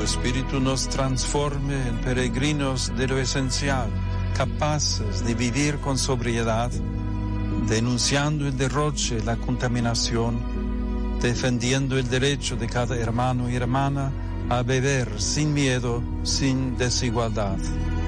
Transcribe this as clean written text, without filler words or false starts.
tu espíritu nos transforme en peregrinos de lo esencial, capaces de vivir con sobriedad, denunciando el derroche, la contaminación, defendiendo el derecho de cada hermano y hermana a beber sin miedo, sin desigualdad.